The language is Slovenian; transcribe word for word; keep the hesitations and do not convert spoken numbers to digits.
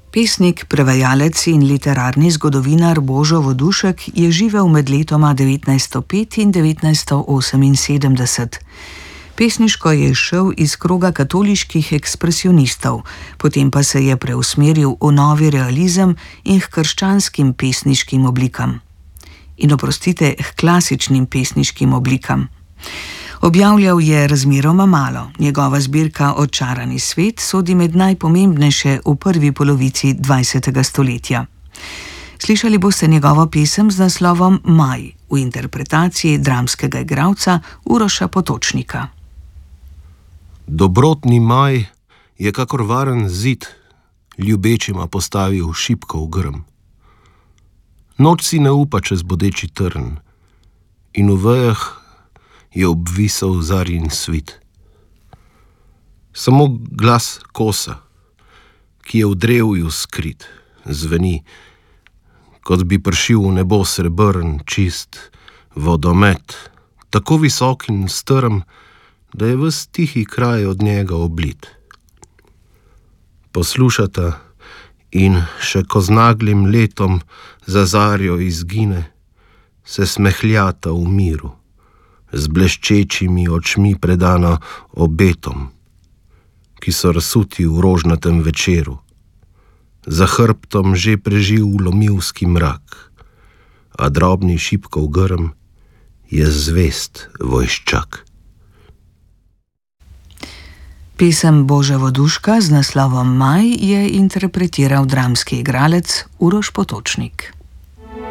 Pesnik, prevajalec in literarni zgodovinar Božo Vodušek je živel med letoma devetnajststo pet in devetnajststo oseminsedemdeset. Pesniško je šel iz kroga katoliških ekspresionistov, potem pa se je preusmeril v novi realizem in k krščanskim pesniškim oblikam. In oprostite, k klasičnim pesniškim oblikam. Objavljal je razmeroma malo. Njegova zbirka Očarani svet sodi med najpomembnejše v prvi polovici dvajsetega stoletja. Slišali boste njegovo pesem z naslovom Maj v interpretaciji dramskega igralca Uroša Potočnika. Dobrotni maj je kakor varen zid, ljubečima postavil šipko v grm. Noč si ne upa čez bodeči trn in v vejah je obvisel zarjin svit. Samo glas kosa, ki je v drevju skrit, zveni, kot bi pršil v nebo srebrn, čist vodomet, tako visok in strm, da je ves tihi kraj od njega oblit. Poslušata in še ko z naglim letom za zarjo izgine, se smehljata v miru, z bleščečimi očmi predana obetom, ki so razsuti v rožnatem večeru. Za hrbtom že preživ lomilski mrak, a drobni šipkov grm je zvest vojščak. Pesem Boža Voduška z naslovom Maj je interpretiral dramski igralec Uroš Potočnik.